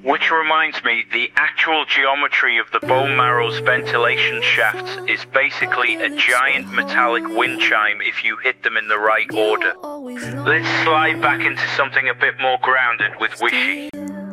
Which reminds me, the actual geometry of the bone marrow's ventilation shafts is basically a giant metallic wind chime if you hit them in the right order. Let's slide back into something a bit more grounded with Wishy.